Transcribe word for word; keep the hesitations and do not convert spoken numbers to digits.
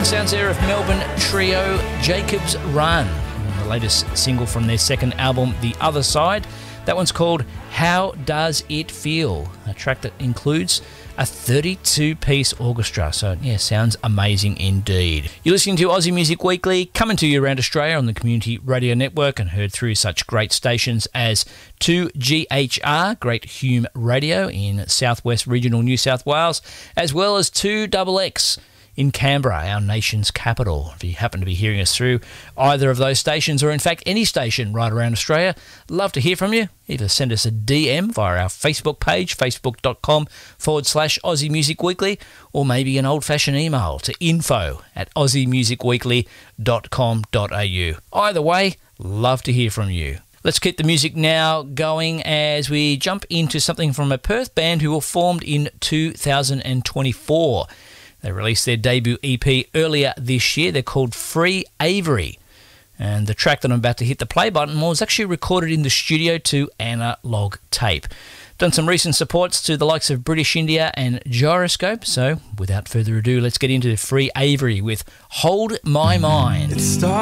Sounds there of Melbourne trio Jacob's Run, the latest single from their second album, The Other Side. That one's called How Does It Feel? A track that includes a thirty-two piece orchestra. So, yeah, sounds amazing indeed. You're listening to Aussie Music Weekly, coming to you around Australia on the Community Radio Network and heard through such great stations as two G H R, Great Hume Radio in southwest regional New South Wales, as well as two X X in Canberra, our nation's capital. If you happen to be hearing us through either of those stations, or in fact any station right around Australia, love to hear from you. Either send us a D M via our Facebook page, facebook.com forward slash Aussie Music Weekly, or maybe an old-fashioned email to info at aussiemusicweekly dot com dot a u. Either way, love to hear from you. Let's keep the music now going as we jump into something from a Perth band who were formed in two thousand twenty-four. They released their debut E P earlier this year. They're called Free Avery. And the track that I'm about to hit the play button was actually recorded in the studio to analog tape. Done some recent supports to the likes of British India and Gyroscope. So without further ado, let's get into Free Avery with Hold My Mind. It started